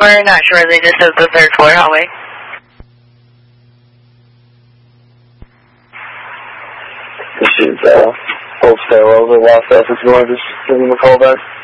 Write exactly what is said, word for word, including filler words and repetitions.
number, not sure, they just said the third floor hallway. This is, uh, Old Stairwell, the last office. You want to just give them a call back?